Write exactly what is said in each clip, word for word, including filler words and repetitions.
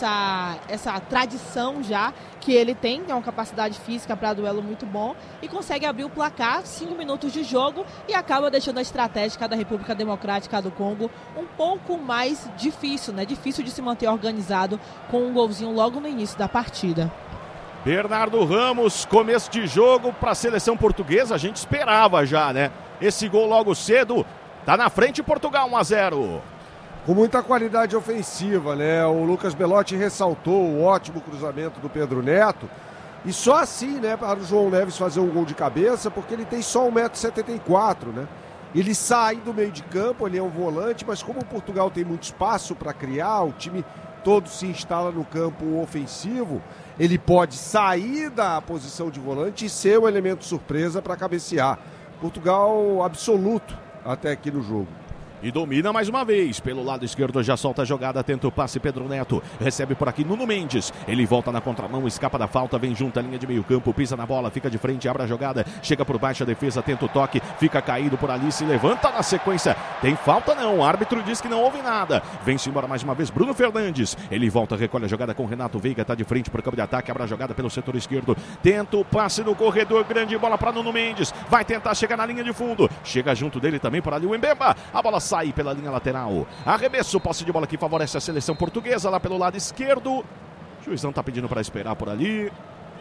essa, essa tradição já que ele tem, é uma capacidade física para duelo muito bom, e consegue abrir o placar, cinco minutos de jogo, e acaba deixando a estratégia da República Democrática do Congo um pouco mais difícil, né? Difícil de se manter organizado com um golzinho logo no início da partida. Bernardo Ramos, começo de jogo para a seleção portuguesa, a gente esperava já, né? Esse gol logo cedo, tá na frente Portugal, um a zero. Com muita qualidade ofensiva, né? O Lucas Belotti ressaltou o ótimo cruzamento do Pedro Neto. E só assim, né, para o João Neves fazer um gol de cabeça, porque ele tem só um metro e setenta e quatro, né? Ele sai do meio de campo, ele é um volante, mas como o Portugal tem muito espaço para criar, o time todo se instala no campo ofensivo, ele pode sair da posição de volante e ser um elemento surpresa para cabecear. Portugal absoluto até aqui no jogo. E domina mais uma vez, pelo lado esquerdo já solta a jogada, tenta o passe, Pedro Neto, recebe por aqui Nuno Mendes, ele volta na contramão, escapa da falta, vem junto à linha de meio campo, pisa na bola, fica de frente, abre a jogada, chega por baixo a defesa, tenta o toque, fica caído por ali, se levanta na sequência, tem falta não, o árbitro diz que não houve nada, vem-se embora mais uma vez Bruno Fernandes, ele volta, recolhe a jogada com Renato Veiga, tá de frente pro campo de ataque, abre a jogada pelo setor esquerdo, tenta o passe no corredor, grande bola para Nuno Mendes, vai tentar chegar na linha de fundo, chega junto dele também por ali o Mbemba, a bola sai pela linha lateral, arremesso, posse de bola que favorece a seleção portuguesa lá pelo lado esquerdo, o juizão tá pedindo para esperar por ali,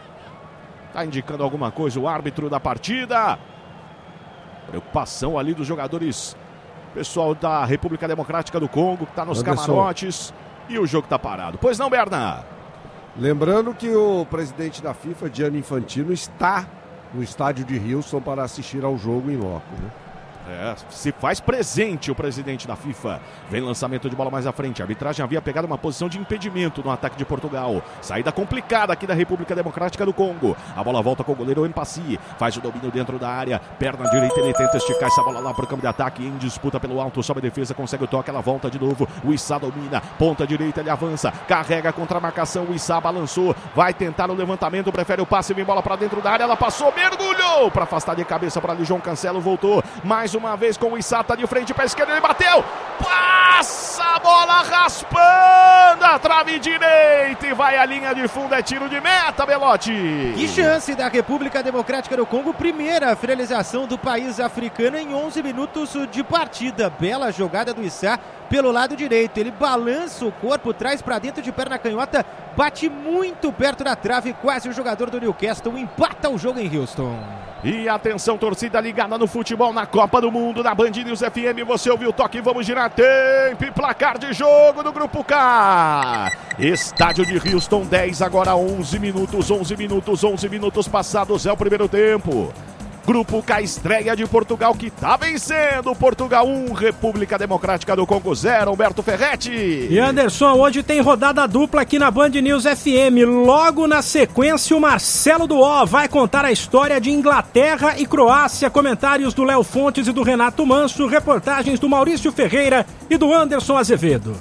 tá indicando alguma coisa o árbitro da partida, preocupação ali dos jogadores, pessoal da República Democrática do Congo, que tá nos Anderson. camarotes, e o jogo tá parado, pois não, Berna? Lembrando que o presidente da FIFA, Gianni Infantino, está no estádio de Houston para assistir ao jogo em loco, né? É, se faz presente o presidente da FIFA. Vem lançamento de bola mais à frente. A arbitragem havia pegado uma posição de impedimento no ataque de Portugal. Saída complicada aqui da República Democrática do Congo. A bola volta com o goleiro Empassi. Faz o domínio dentro da área. Perna direita, ele tenta esticar essa bola lá para o campo de ataque. Em disputa pelo alto, sobe a defesa, consegue o toque. Ela volta de novo. O Issa domina. Ponta direita, ele avança. Carrega contra a marcação. O Issa balançou. Vai tentar o levantamento. Prefere o passe. Vem bola para dentro da área. Ela passou, mergulhou para afastar de cabeça para ali. João Cancelo voltou. Mais uma vez com o Issa, tá de frente para a esquerda, ele bateu, passa a bola raspando a trave direita e vai à linha de fundo, é tiro de meta, Belotti. Que chance da República Democrática do Congo, primeira finalização do país africano em onze minutos de partida, bela jogada do Issa pelo lado direito, ele balança o corpo, traz para dentro de perna canhota, bate muito perto da trave, quase o jogador do Newcastle empata o jogo em Houston. E atenção, torcida ligada no futebol, na Copa do Mundo, da Band News F M, você ouviu o toque, vamos girar tempo e placar de jogo do Grupo K. Estádio de Houston, dez, agora onze minutos, onze minutos, onze minutos passados, é o primeiro tempo. Grupo K, estreia de Portugal, que tá vencendo. Portugal um, República Democrática do Congo zero. Humberto Ferretti. E Anderson, hoje tem rodada dupla aqui na Band News F M. Logo na sequência, o Marcelo Duó vai contar a história de Inglaterra e Croácia. Comentários do Léo Fontes e do Renato Manso. Reportagens do Maurício Ferreira e do Anderson Azevedo.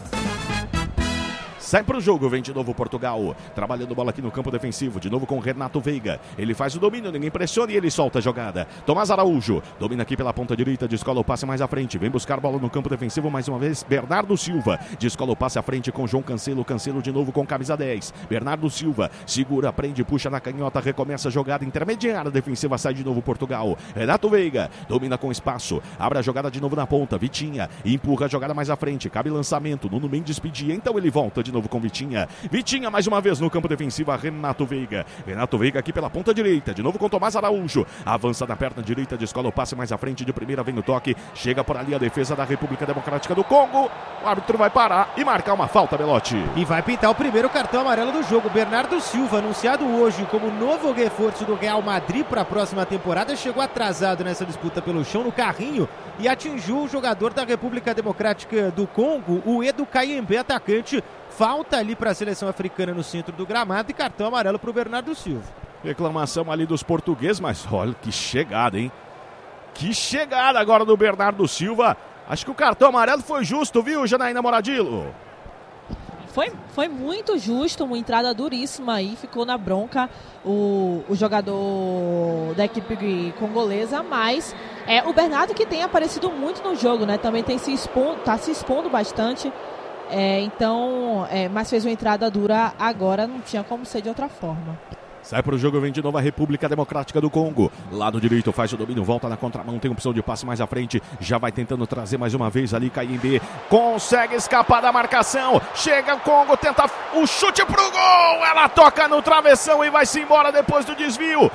Sai pro jogo, vem de novo Portugal, trabalhando bola aqui no campo defensivo, de novo com o Renato Veiga, ele faz o domínio, ninguém pressiona e ele solta a jogada. Tomás Araújo, domina aqui pela ponta direita, descola o passe mais à frente, vem buscar bola no campo defensivo mais uma vez, Bernardo Silva, descola o passe à frente com João Cancelo, Cancelo de novo com camisa dez, Bernardo Silva, segura, prende, puxa na canhota, recomeça a jogada intermediária defensiva, sai de novo Portugal, Renato Veiga, domina com espaço, abre a jogada de novo na ponta, Vitinha, empurra a jogada mais à frente, cabe lançamento, Nuno Mendes pedia, então ele volta de novo com Vitinha, Vitinha mais uma vez no campo defensivo, Renato Veiga, Renato Veiga aqui pela ponta direita, de novo com Tomás Araújo, avança na perna direita, descola o passe mais à frente, de primeira vem o toque, chega por ali a defesa da República Democrática do Congo, o árbitro vai parar e marcar uma falta, Belotti. E vai pintar o primeiro cartão amarelo do jogo, Bernardo Silva, anunciado hoje como novo reforço do Real Madrid para a próxima temporada, chegou atrasado nessa disputa pelo chão no carrinho e atingiu o jogador da República Democrática do Congo, o Edu Kayembe, atacante. Falta ali para a seleção africana no centro do gramado e cartão amarelo para o Bernardo Silva. Reclamação ali dos portugueses, mas olha que chegada, hein? Que chegada agora do Bernardo Silva. Acho que o cartão amarelo foi justo, viu, Janaína Moradillo? Foi, foi muito justo, uma entrada duríssima aí, ficou na bronca o, o jogador da equipe congolesa, mas é o Bernardo que tem aparecido muito no jogo, né? Também tem se expondo, tá se expondo bastante. É, então, é, mas fez uma entrada dura agora, não tinha como ser de outra forma. Sai pro jogo, vem de novo a República Democrática do Congo. Lado direito faz o domínio, volta na contramão, tem opção de passe mais à frente. Já vai tentando trazer mais uma vez ali K M B. Consegue escapar da marcação. Chega o Congo, tenta o chute pro gol. Ela toca no travessão e vai-se embora depois do desvio.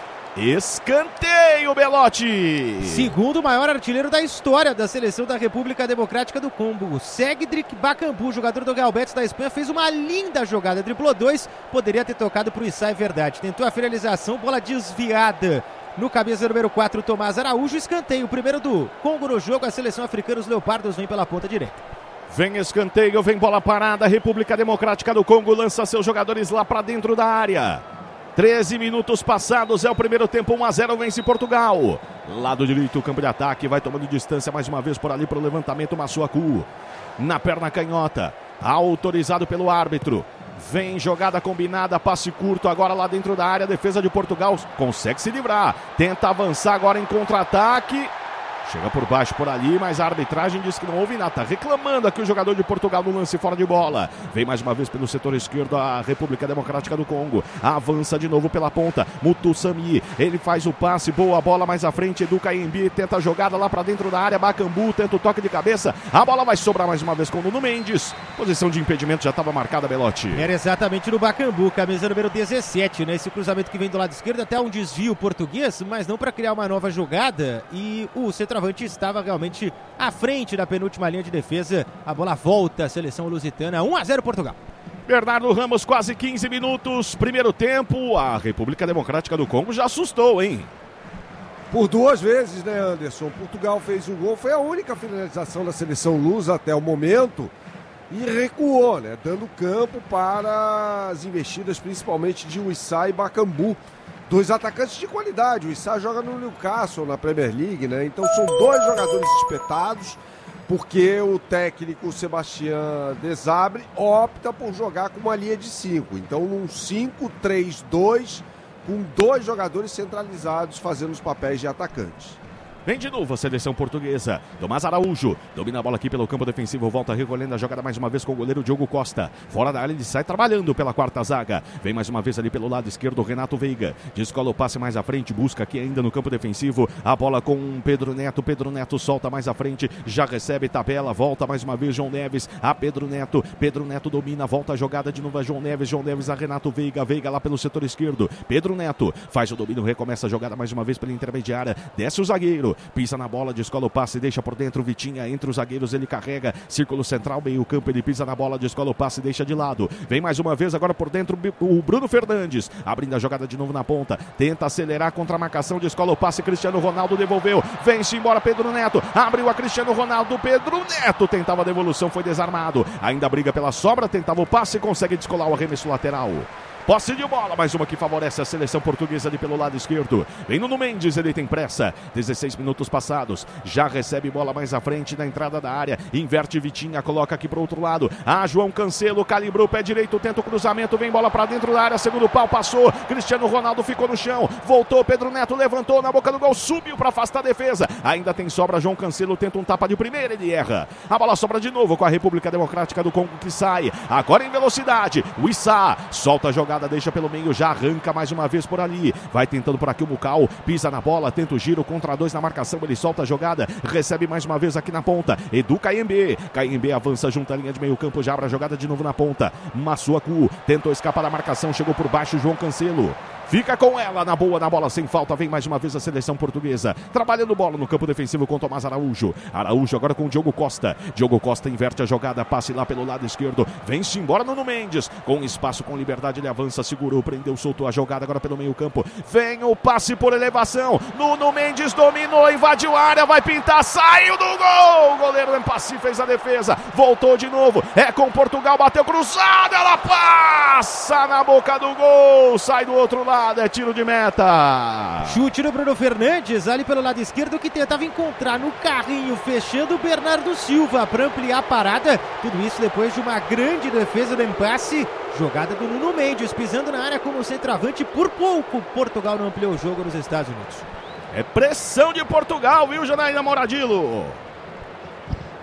Escanteio, Belotti. Segundo maior artilheiro da história da seleção da República Democrática do Congo, Cédric Bakambu, jogador do Real Betis da Espanha, fez uma linda jogada, driblou dois, poderia ter tocado para o Issa, é verdade. Tentou a finalização, bola desviada no cabeça número quatro, Tomás Araújo. Escanteio, primeiro do Congo no jogo. A seleção africana, os Leopardos, vem pela ponta direita. Vem escanteio, vem bola parada. República Democrática do Congo lança seus jogadores lá para dentro da área. treze minutos passados, é o primeiro tempo, um a zero, vence Portugal. Lado direito, campo de ataque, vai tomando distância mais uma vez por ali para o levantamento, Massuaku. Na perna canhota, autorizado pelo árbitro. Vem jogada combinada, passe curto agora lá dentro da área, defesa de Portugal consegue se livrar. Tenta avançar agora em contra-ataque. Chega por baixo por ali, mas a arbitragem diz que não houve nada. Tá reclamando aqui o jogador de Portugal no lance fora de bola. Vem mais uma vez pelo setor esquerdo a República Democrática do Congo. Avança de novo pela ponta. Mutussami, ele faz o passe, boa bola mais à frente. Edu K M B tenta a jogada lá pra dentro da área. Bakambu tenta o toque de cabeça. A bola vai sobrar mais uma vez com o Nuno Mendes. Posição de impedimento já estava marcada, Belotti. Era exatamente no Bakambu, camisa número dezessete, né? Esse cruzamento que vem do lado esquerdo, até um desvio português, mas não para criar uma nova jogada. E o centroavante estava realmente à frente da penúltima linha de defesa. A bola volta, a seleção lusitana, um a zero Portugal. Bernardo Ramos, quase quinze minutos, primeiro tempo. A República Democrática do Congo já assustou, hein? Por duas vezes, né, Anderson? Portugal fez um gol, foi a única finalização da seleção lusa até o momento e recuou, né? Dando campo para as investidas, principalmente de Issa e Bakambu. Dois atacantes de qualidade. O Issa joga no Newcastle, na Premier League, né? Então são dois jogadores espetados, porque o técnico Sebastião Desabre opta por jogar com uma linha de cinco. Então num cinco três dois, com dois jogadores centralizados fazendo os papéis de atacantes. Vem de novo a seleção portuguesa. Tomás Araújo domina a bola aqui pelo campo defensivo. Volta recolhendo a jogada mais uma vez com o goleiro Diogo Costa. Fora da área, ele sai trabalhando pela quarta zaga. Vem mais uma vez ali pelo lado esquerdo Renato Veiga. Descola o passe mais à frente. Busca aqui ainda no campo defensivo. A bola com Pedro Neto. Pedro Neto solta mais à frente. Já recebe tabela. Volta mais uma vez João Neves a Pedro Neto. Pedro Neto domina. Volta a jogada de novo a João Neves. João Neves a Renato Veiga. Veiga lá pelo setor esquerdo. Pedro Neto faz o domínio. Recomeça a jogada mais uma vez pela intermediária. Desce o zagueiro. Pisa na bola, descola o passe, deixa por dentro Vitinha, entre os zagueiros ele carrega, círculo central, meio campo, ele pisa na bola, descola o passe, deixa de lado, vem mais uma vez agora por dentro o Bruno Fernandes, abrindo a jogada de novo na ponta, tenta acelerar contra a marcação, descola o passe, Cristiano Ronaldo devolveu, vem-se embora Pedro Neto, abriu a Cristiano Ronaldo, Pedro Neto tentava a devolução, foi desarmado, ainda briga pela sobra, tentava o passe, consegue descolar o arremesso lateral. Posse de bola, mais uma que favorece a seleção portuguesa ali pelo lado esquerdo. Vem Nuno Mendes, ele tem pressa. dezesseis minutos passados. Já recebe bola mais à frente na entrada da área. Inverte Vitinha, coloca aqui para o outro lado. Ah, João Cancelo calibrou o pé direito, tenta o cruzamento. Vem bola para dentro da área. Segundo pau, passou. Cristiano Ronaldo ficou no chão. Voltou, Pedro Neto levantou na boca do gol. Subiu para afastar a defesa. Ainda tem sobra. João Cancelo tenta um tapa de primeira, ele erra. A bola sobra de novo com a República Democrática do Congo que sai. Agora em velocidade. O Issa solta a jogada. Deixa pelo meio, já arranca mais uma vez por ali, vai tentando por aqui o Mucal, pisa na bola, tenta o giro, contra dois na marcação, ele solta a jogada, recebe mais uma vez aqui na ponta, Edu K M B, K M B avança junto à linha de meio campo, já abre a jogada de novo na ponta, Massuaku, tentou escapar da marcação, chegou por baixo, João Cancelo. Fica com ela, na boa, na bola, sem falta, vem mais uma vez a seleção portuguesa, trabalhando bola no campo defensivo com Tomás Araújo, Araújo agora com o Diogo Costa, Diogo Costa inverte a jogada, passe lá pelo lado esquerdo, vem-se embora Nuno Mendes, com espaço, com liberdade, ele avança, segurou, prendeu, soltou a jogada agora pelo meio campo, vem o passe por elevação, Nuno Mendes dominou, invadiu a área, vai pintar, saiu do gol, o goleiro Empassi fez a defesa, voltou de novo, é com Portugal, bateu cruzada, ela passa na boca do gol, sai do outro lado, é tiro de meta. Chute do Bruno Fernandes, ali pelo lado esquerdo, que tentava encontrar no carrinho, fechando o Bernardo Silva para ampliar a parada. Tudo isso depois de uma grande defesa do Empassi. Jogada do Nuno Mendes, pisando na área como centroavante. Por pouco, Portugal não ampliou o jogo nos Estados Unidos. É pressão de Portugal, viu, Janaína Moradillo?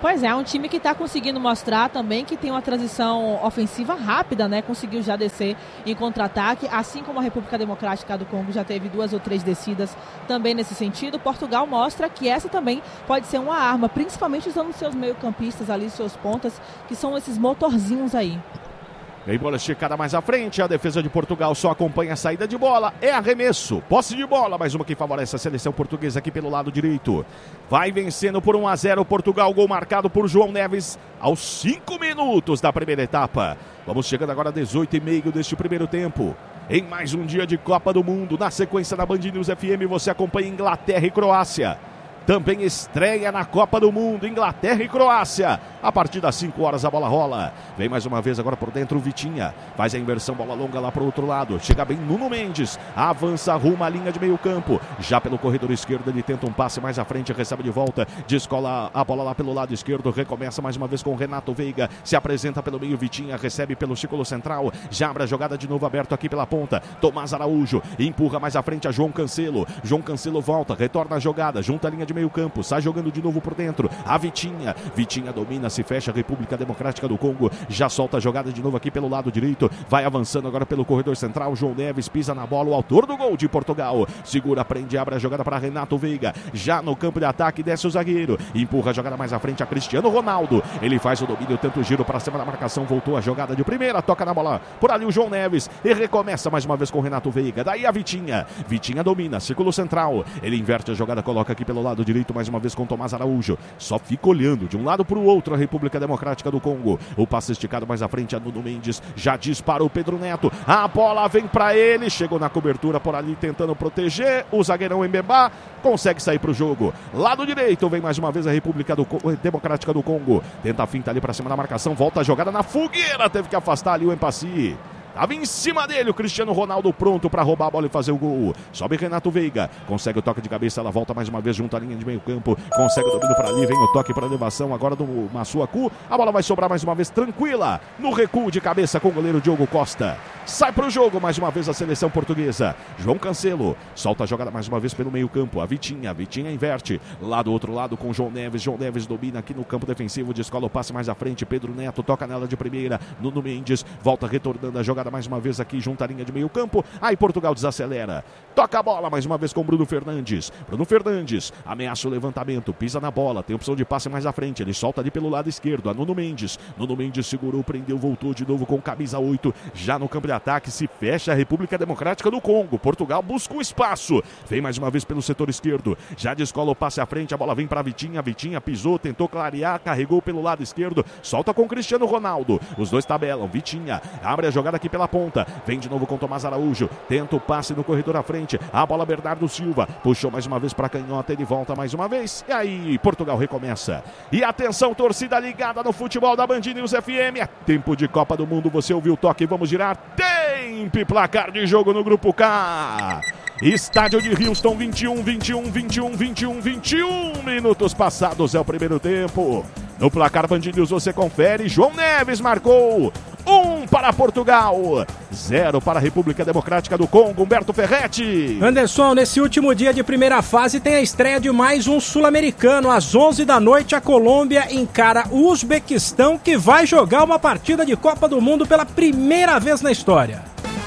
Pois é, é um time que está conseguindo mostrar também que tem uma transição ofensiva rápida, né? Conseguiu já descer em contra-ataque, assim como a República Democrática do Congo já teve duas ou três descidas também nesse sentido. Portugal mostra que essa também pode ser uma arma, principalmente usando seus meio-campistas ali, seus pontas, que são esses motorzinhos aí. Vem bola esticada mais à frente, a defesa de Portugal só acompanha a saída de bola, é arremesso, posse de bola, mais uma que favorece a seleção portuguesa aqui pelo lado direito. Vai vencendo por um a zero Portugal, gol marcado por João Neves aos cinco minutos da primeira etapa. Vamos chegando agora a dezoito e meio deste primeiro tempo. Em mais um dia de Copa do Mundo, na sequência da Band News F M, você acompanha Inglaterra e Croácia. Também estreia na Copa do Mundo, Inglaterra e Croácia. A partir das cinco horas a bola rola. Vem mais uma vez agora por dentro o Vitinha. Faz a inversão, bola longa lá para o outro lado. Chega bem Nuno Mendes. Avança, arruma a linha de meio campo. Já pelo corredor esquerdo ele tenta um passe mais à frente. Recebe de volta. Descola a bola lá pelo lado esquerdo. Recomeça mais uma vez com o Renato Veiga. Se apresenta pelo meio Vitinha. Recebe pelo círculo central. Já abre a jogada de novo aberto aqui pela ponta. Tomás Araújo. Empurra mais à frente a João Cancelo. João Cancelo volta. Retorna a jogada. Junta a linha de meio campo, sai jogando de novo por dentro, a Vitinha, Vitinha domina, se fecha, República Democrática do Congo, já solta a jogada de novo aqui pelo lado direito, vai avançando agora pelo corredor central, João Neves pisa na bola, o autor do gol de Portugal, segura, prende, abre a jogada para Renato Veiga, já no campo de ataque, desce o zagueiro, empurra a jogada mais à frente a Cristiano Ronaldo, ele faz o domínio, tenta o giro para cima da marcação, voltou a jogada de primeira, toca na bola, por ali o João Neves, e recomeça mais uma vez com o Renato Veiga, daí a Vitinha, Vitinha domina, círculo central, ele inverte a jogada, coloca aqui pelo lado direito, mais uma vez com Tomás Araújo, só fica olhando de um lado para o outro a República Democrática do Congo, o passe esticado mais à frente a Nuno Mendes, já dispara o Pedro Neto, a bola vem para ele, chegou na cobertura por ali tentando proteger, o zagueirão Mbemba consegue sair para o jogo, lado direito vem mais uma vez a República do Co- Democrática do Congo, tenta a finta ali para cima da marcação, volta a jogada na fogueira, teve que afastar ali o Empassi. Estava em cima dele o Cristiano Ronaldo pronto para roubar a bola e fazer o gol. Sobe Renato Veiga, consegue o toque de cabeça, ela volta mais uma vez junto à linha de meio campo, consegue o domínio para ali, vem o toque para elevação agora do Massuaku, a bola vai sobrar mais uma vez tranquila, no recuo de cabeça com o goleiro Diogo Costa. Sai para o jogo mais uma vez a seleção portuguesa. João Cancelo solta a jogada mais uma vez pelo meio campo, a Vitinha, Vitinha inverte, lá do outro lado com João Neves, João Neves domina aqui no campo defensivo, descola o passe mais à frente, Pedro Neto toca nela de primeira, Nuno Mendes volta retornando a jogada mais uma vez aqui junto à linha de meio campo, aí Portugal desacelera, toca a bola mais uma vez com Bruno Fernandes, Bruno Fernandes ameaça o levantamento, pisa na bola, tem opção de passe mais à frente, ele solta ali pelo lado esquerdo, a Nuno Mendes, Nuno Mendes segurou, prendeu, voltou de novo com camisa oito, já no campo de ataque, se fecha a República Democrática do Congo, Portugal busca um espaço, vem mais uma vez pelo setor esquerdo, já descola o passe à frente, a bola vem para Vitinha, Vitinha pisou, tentou clarear, carregou pelo lado esquerdo, solta com Cristiano Ronaldo, os dois tabelam, Vitinha abre a jogada aqui pela ponta, vem de novo com Tomás Araújo, tenta o passe no corredor à frente, a bola Bernardo Silva, puxou mais uma vez para canhota, ele volta mais uma vez, e aí Portugal recomeça. E atenção, torcida ligada no futebol da Band News F M, é tempo de Copa do Mundo, você ouviu o toque, vamos girar, tempo e placar de jogo no Grupo K. Estádio de Houston, vinte e um, vinte e um, vinte e um, vinte e um, vinte e um minutos passados é o primeiro tempo. No placar Band News você confere, João Neves marcou, um para Portugal, zero para a República Democrática do Congo, Humberto Ferretti. Anderson, nesse último dia de primeira fase tem a estreia de mais um sul-americano. Às onze da noite a Colômbia encara o Uzbequistão, que vai jogar uma partida de Copa do Mundo pela primeira vez na história.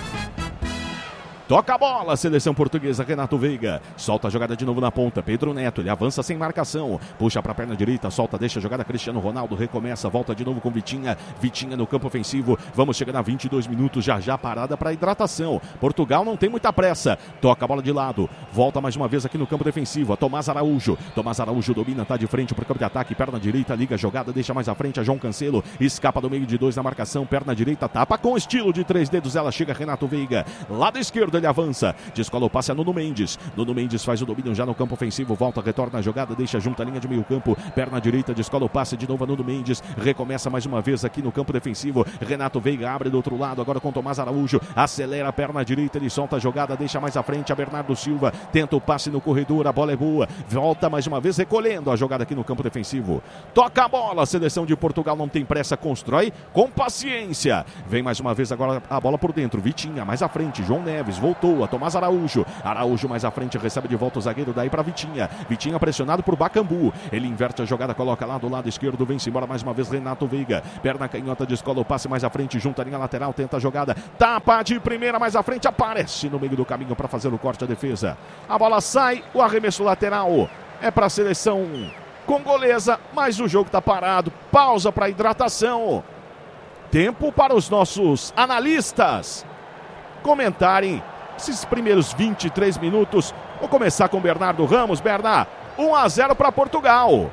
Toca a bola, seleção portuguesa, Renato Veiga, solta a jogada de novo na ponta, Pedro Neto, ele avança sem marcação, puxa para a perna direita, solta, deixa a jogada, Cristiano Ronaldo, recomeça, volta de novo com Vitinha, Vitinha no campo ofensivo, vamos chegando a vinte e dois minutos, já já parada para hidratação, Portugal não tem muita pressa, toca a bola de lado, volta mais uma vez aqui no campo defensivo, a Tomás Araújo, Tomás Araújo domina, tá de frente para o campo de ataque, perna direita, liga a jogada, deixa mais à frente a João Cancelo, escapa do meio de dois na marcação, perna direita, tapa com estilo de três dedos, ela chega, Renato Veiga, lado esquerdo, ele avança, descola o passe a Nuno Mendes, Nuno Mendes faz o domínio já no campo ofensivo, volta, retorna a jogada, deixa junto a linha de meio campo, perna direita, descola o passe de novo a Nuno Mendes, recomeça mais uma vez aqui no campo defensivo, Renato Veiga abre do outro lado, agora com Tomás Araújo, acelera a perna direita, ele solta a jogada, deixa mais à frente a Bernardo Silva, tenta o passe no corredor, a bola é boa, volta mais uma vez recolhendo a jogada aqui no campo defensivo, toca a bola, a seleção de Portugal não tem pressa, constrói com paciência, vem mais uma vez agora a bola por dentro, Vitinha mais à frente, João Neves, voltou a Tomás Araújo. Araújo mais à frente, recebe de volta o zagueiro, daí para Vitinha. Vitinha pressionado por Bacambu. Ele inverte a jogada, coloca lá do lado esquerdo, vem-se embora mais uma vez Renato Veiga. Perna canhota, descola o passe mais à frente, junta a linha lateral, tenta a jogada. Tapa de primeira mais à frente, aparece no meio do caminho para fazer o corte à defesa. A bola sai, o arremesso lateral é para a seleção congolesa, mas o jogo está parado. Pausa para hidratação. Tempo para os nossos analistas comentarem esses primeiros vinte e três minutos. Vou começar com Bernardo Ramos. Bernardo, um a zero para Portugal.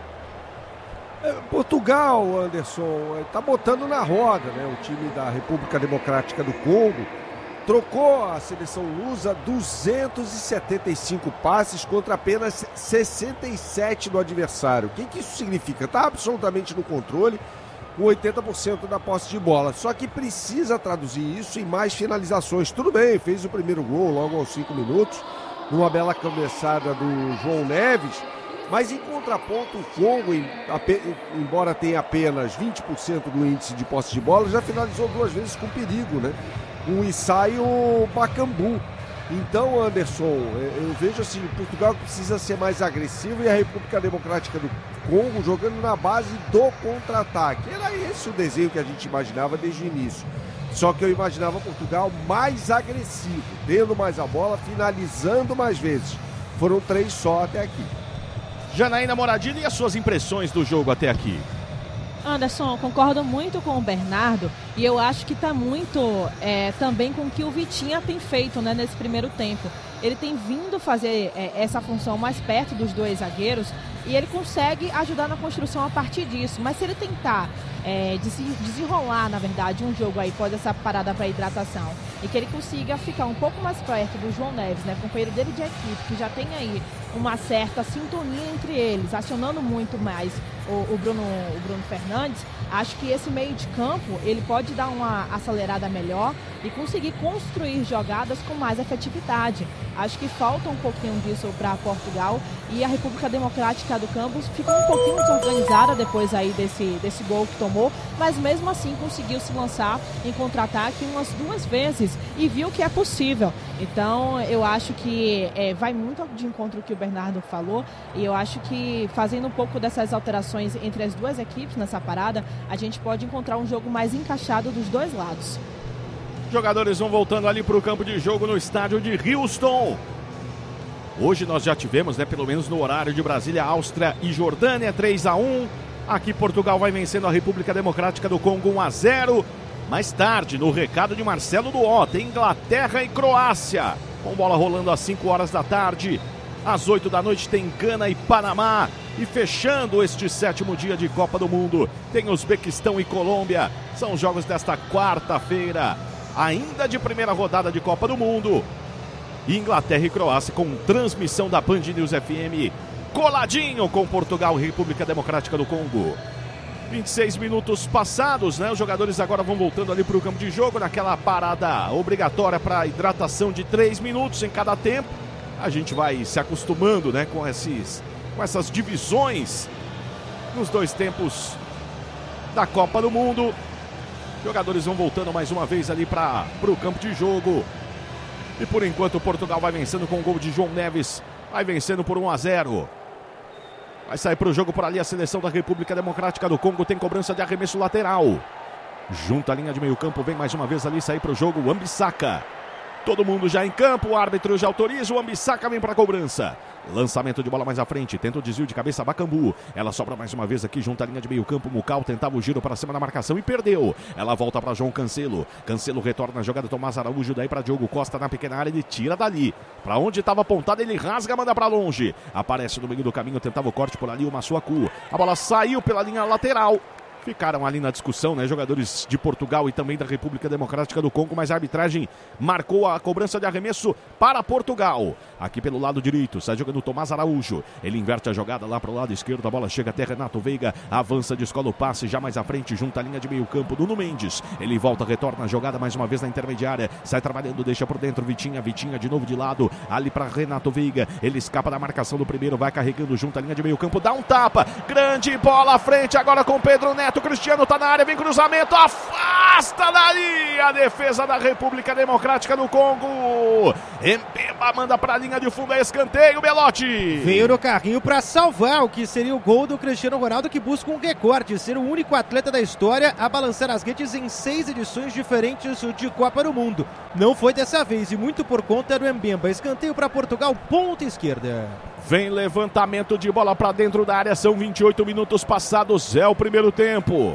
É, Portugal, Anderson, está botando na roda, né? O time da República Democrática do Congo trocou a seleção lusa duzentos e setenta e cinco passes contra apenas sessenta e sete do adversário. O que, que isso significa? Está absolutamente no controle, com oitenta por cento da posse de bola. Só que precisa traduzir isso em mais finalizações. Tudo bem, fez o primeiro gol logo aos cinco minutos, numa bela cabeçada do João Neves, mas em contraponto o Congo, embora tenha apenas vinte por cento do índice de posse de bola, já finalizou duas vezes com perigo, né? Um ensaio Bacambu. Então, Anderson, eu vejo assim, Portugal precisa ser mais agressivo e a República Democrática do Congo jogando na base do contra-ataque. Era esse o desenho que a gente imaginava desde o início. Só que eu imaginava Portugal mais agressivo, tendo mais a bola, finalizando mais vezes. Foram três só até aqui. Janaína Moradilha, e as suas impressões do jogo até aqui? Anderson, concordo muito com o Bernardo e eu acho que está muito é, também com o que o Vitinha tem feito, né, nesse primeiro tempo. Ele tem vindo fazer é, essa função mais perto dos dois zagueiros e ele consegue ajudar na construção a partir disso. Mas se ele tentar é, desenrolar, na verdade, um jogo aí pós essa parada para hidratação e que ele consiga ficar um pouco mais perto do João Neves, né, companheiro dele de equipe, que já tem aí uma certa sintonia entre eles, acionando muito mais o, o, Bruno, o Bruno Fernandes, acho que esse meio de campo ele pode dar uma acelerada melhor e conseguir construir jogadas com mais efetividade. Acho que falta um pouquinho disso para Portugal e a República Democrática do Congo ficou um pouquinho desorganizada depois aí desse, desse gol que tomou, mas mesmo assim conseguiu se lançar em contra-ataque umas duas vezes e viu que é possível. Então eu acho que é, vai muito de encontro ao que o Bernardo falou e eu acho que fazendo um pouco dessas alterações entre as duas equipes nessa parada, a gente pode encontrar um jogo mais encaixado dos dois lados. Jogadores vão voltando ali para o campo de jogo no estádio de Houston. Hoje nós já tivemos, né, pelo menos no horário de Brasília, Áustria e Jordânia, três a um. Aqui Portugal vai vencendo a República Democrática do Congo um a zero. Mais tarde, no recado de Marcelo Duó, tem Inglaterra e Croácia. Com bola rolando às cinco horas da tarde. Às oito da noite tem Gana e Panamá. E fechando este sétimo dia de Copa do Mundo, tem Uzbequistão e Colômbia. São os jogos desta quarta-feira, ainda de primeira rodada de Copa do Mundo. Inglaterra e Croácia com transmissão da Band News F M, coladinho com Portugal e República Democrática do Congo. vinte e seis minutos passados, né? Os jogadores agora vão voltando ali para o campo de jogo, naquela parada obrigatória para hidratação de três minutos em cada tempo. A gente vai se acostumando, né, com, esses, com essas divisões nos dois tempos da Copa do Mundo. Jogadores vão voltando mais uma vez ali para o campo de jogo. E por enquanto o Portugal vai vencendo com o gol de João Neves. Vai vencendo por um a zero. Vai sair para o jogo por ali a seleção da República Democrática do Congo. Tem cobrança de arremesso lateral. Junta a linha de meio campo. Vem mais uma vez ali sair para o jogo o Ambissaca. Todo mundo já em campo. O árbitro já autoriza. O Ambissaca vem para a cobrança. Lançamento de bola mais à frente, tenta o desvio de cabeça Bacambu. Ela sobra mais uma vez aqui junto à linha de meio campo. Mucal tentava o giro para cima da marcação e perdeu. Ela volta para João Cancelo. Cancelo retorna a jogada, Tomás Araújo, daí para Diogo Costa na pequena área. Ele tira dali, para onde estava apontado, ele rasga, manda para longe. Aparece no meio do caminho, tentava o corte por ali o Massuaku. A bola saiu pela linha lateral. Ficaram ali na discussão, né, jogadores de Portugal e também da República Democrática do Congo, mas a arbitragem marcou a cobrança de arremesso para Portugal. Aqui pelo lado direito, está jogando o Tomás Araújo. Ele inverte a jogada lá para o lado esquerdo, a bola chega até Renato Veiga, avança, descola o passe, já mais à frente, junta a linha de meio campo, Nuno Mendes. Ele volta, retorna a jogada mais uma vez na intermediária, sai trabalhando, deixa por dentro, Vitinha, Vitinha de novo de lado, ali para Renato Veiga. Ele escapa da marcação do primeiro, vai carregando junto a linha de meio campo, dá um tapa, grande bola à frente, agora com Pedro Neto. Neto, Cristiano tá na área, vem cruzamento, afasta dali a defesa da República Democrática do Congo. Mbemba manda pra linha de fundo, é escanteio, Belotti. Veio no carrinho pra salvar o que seria o gol do Cristiano Ronaldo, que busca um recorde, ser o único atleta da história a balançar as redes em seis edições diferentes de Copa do Mundo. Não foi dessa vez e muito por conta do Mbemba. Escanteio para Portugal, ponta esquerda. Vem levantamento de bola para dentro da área, são vinte e oito minutos passados, é o primeiro tempo.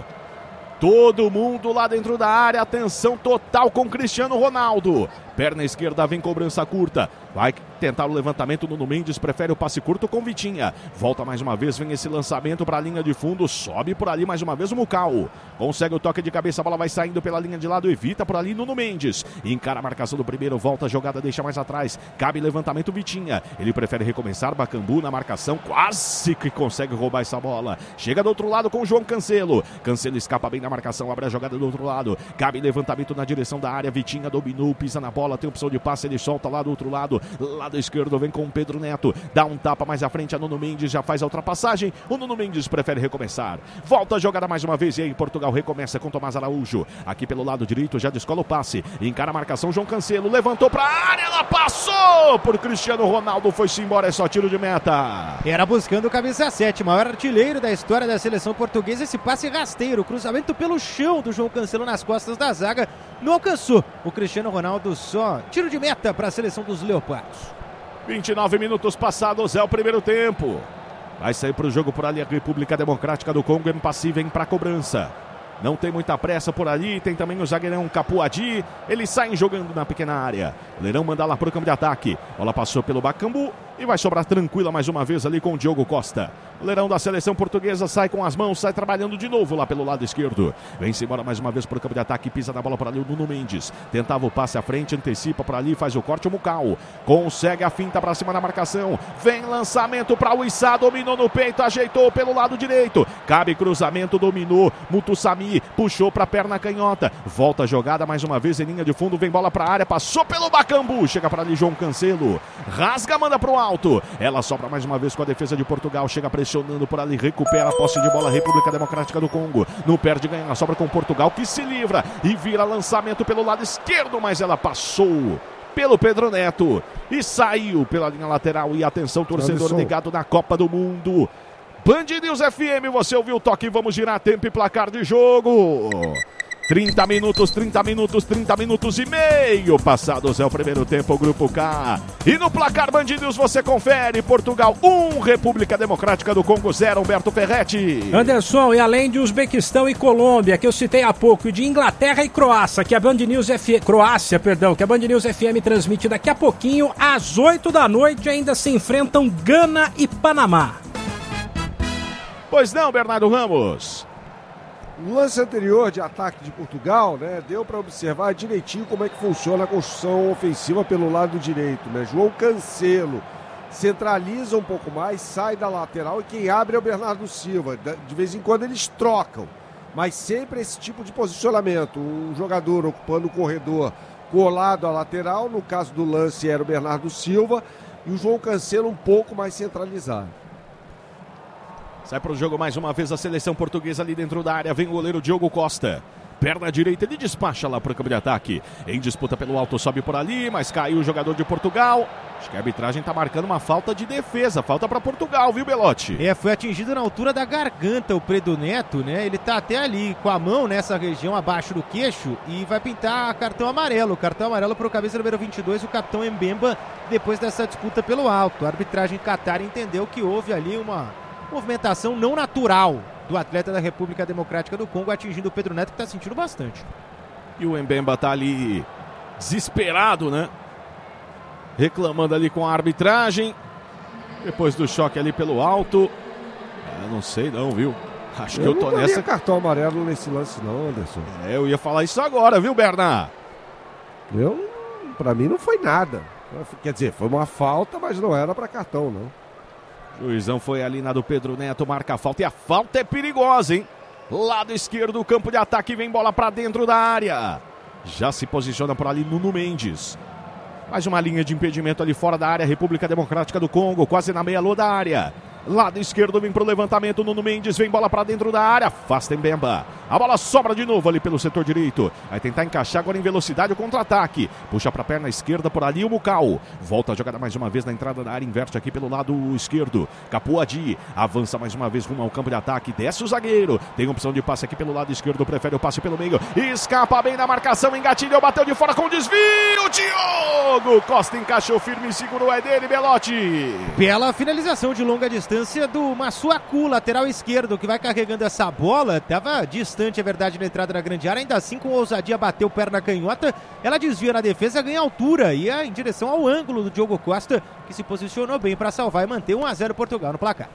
Todo mundo lá dentro da área, atenção total com Cristiano Ronaldo. Perna esquerda, vem cobrança curta. Vai tentar o levantamento, Nuno Mendes prefere o passe curto com Vitinha. Volta mais uma vez, vem esse lançamento para a linha de fundo. Sobe por ali mais uma vez o Mucau. Consegue o toque de cabeça, a bola vai saindo pela linha de lado. Evita por ali Nuno Mendes. Encara a marcação do primeiro, volta a jogada, deixa mais atrás. Cabe levantamento Vitinha. Ele prefere recomeçar, Bacambu na marcação. Quase que consegue roubar essa bola. Chega do outro lado com o João Cancelo. Cancelo escapa bem na marcação, abre a jogada do outro lado. Cabe levantamento na direção da área. Vitinha dominou, pisa na bola. Tem opção de passe, ele solta lá do outro lado. Lado esquerdo vem com o Pedro Neto. Dá um tapa mais à frente a Nuno Mendes, já faz a ultrapassagem. O Nuno Mendes prefere recomeçar. Volta a jogada mais uma vez e aí Portugal recomeça com Tomás Araújo. Aqui pelo lado direito já descola o passe. Encara a marcação João Cancelo. Levantou pra área, ela passou por Cristiano Ronaldo. Foi-se embora, é só tiro de meta. Era buscando o camisa sete, maior artilheiro da história da seleção portuguesa. Esse passe rasteiro, cruzamento pelo chão do João Cancelo nas costas da zaga. Não alcançou o Cristiano Ronaldo, só tiro de meta para a seleção dos Leopardos. vinte e nove minutos passados, é o primeiro tempo. Vai sair para o jogo por ali a República Democrática do Congo, Mpassi vem para a cobrança. Não tem muita pressa por ali, tem também o zagueirão Capuadi. Eles saem jogando na pequena área. Leirão manda lá para o campo de ataque. Bola passou pelo Bacambu e vai sobrar tranquila mais uma vez ali com o Diogo Costa. O Leirão da seleção portuguesa sai com as mãos, sai trabalhando de novo lá pelo lado esquerdo. Vem-se embora mais uma vez para o campo de ataque, pisa na bola para ali o Nuno Mendes. Tentava o passe à frente, antecipa para ali, faz o corte o Mucau. Consegue a finta para cima na marcação. Vem lançamento para o Issa, dominou no peito, ajeitou pelo lado direito. Cabe cruzamento, dominou. Mutussami puxou para a perna canhota. Volta a jogada mais uma vez em linha de fundo, vem bola para a área, passou pelo Bacambu. Chega para ali João Cancelo. Rasga, manda para o alto. Ela sobra mais uma vez com a defesa de Portugal, chega pressionando por ali, recupera a posse de bola, República Democrática do Congo, não perde, ganha, sobra com Portugal, que se livra e vira lançamento pelo lado esquerdo, mas ela passou pelo Pedro Neto e saiu pela linha lateral. E atenção, torcedor ligado na Copa do Mundo, Band News F M, você ouviu o toque, vamos girar tempo e placar de jogo. trinta minutos, trinta minutos, trinta minutos e meio passados, é o primeiro tempo, Grupo K. E no placar Band News você confere: Portugal um, República Democrática do Congo zero, Humberto Ferretti. Anderson, e além de Uzbequistão e Colômbia, que eu citei há pouco, e de Inglaterra e Croácia, que a Band News F M, Croácia, perdão, que a Band News F M transmite daqui a pouquinho, às oito da noite, ainda se enfrentam Gana e Panamá. Pois não, Bernardo Ramos? No lance anterior de ataque de Portugal, né, deu para observar direitinho como é que funciona a construção ofensiva pelo lado direito, né? João Cancelo centraliza um pouco mais, sai da lateral e quem abre é o Bernardo Silva. De vez em quando eles trocam, mas sempre esse tipo de posicionamento. Um jogador ocupando o corredor colado à lateral, no caso do lance era o Bernardo Silva, e o João Cancelo um pouco mais centralizado. Sai para o jogo mais uma vez a seleção portuguesa ali dentro da área. Vem o goleiro Diogo Costa. Perna direita, ele despacha lá para o campo de ataque. Em disputa pelo alto, sobe por ali, mas caiu o jogador de Portugal. Acho que a arbitragem está marcando uma falta de defesa. Falta para Portugal, viu, Belotti? É, foi atingido na altura da garganta o Pedro Neto, né? Ele tá até ali com a mão nessa região abaixo do queixo e vai pintar cartão amarelo. Cartão amarelo para o cabeça número vinte e dois, o capitão Mbemba, depois dessa disputa pelo alto. A arbitragem Qatar entendeu que houve ali uma movimentação não natural do atleta da República Democrática do Congo, atingindo o Pedro Neto, que está sentindo bastante. E o Mbemba tá ali desesperado, né? Reclamando ali com a arbitragem. Depois do choque ali pelo alto. Eu não sei não, viu? Acho que eu, eu tô não nessa. Cartão amarelo nesse lance não, Anderson. É, eu ia falar isso agora, viu, Bernard? Eu, pra mim não foi nada. Quer dizer, foi uma falta, mas não era pra cartão, não. Juizão foi ali na do Pedro Neto, marca a falta e a falta é perigosa, hein? Lado esquerdo, campo de ataque, vem bola pra dentro da área. Já se posiciona por ali Nuno Mendes. Mais uma linha de impedimento ali fora da área, República Democrática do Congo, quase na meia-lua da área. Lado esquerdo vem pro levantamento, Nuno Mendes, vem bola pra dentro da área, afasta Mbemba. A bola sobra de novo ali pelo setor direito. Vai tentar encaixar agora em velocidade o contra-ataque. Puxa pra perna esquerda por ali o Mucal. Volta a jogada mais uma vez na entrada da área, inverte aqui pelo lado esquerdo. Capuadi avança mais uma vez rumo ao campo de ataque, desce o zagueiro. Tem opção de passe aqui pelo lado esquerdo, prefere o passe pelo meio. Escapa bem na marcação, engatilhou, bateu de fora com desvio. Diogo Costa encaixou firme, segurou, é dele, Belotti. Bela finalização de longa distância do Massuaku, lateral esquerdo, que vai carregando essa bola. Estava distante, é verdade, na entrada da grande área. Ainda assim, com ousadia, bateu perna canhota. Ela desvia na defesa, ganha altura e é em direção ao ângulo do Diogo Costa, que se posicionou bem para salvar e manter um a zero Portugal no placar.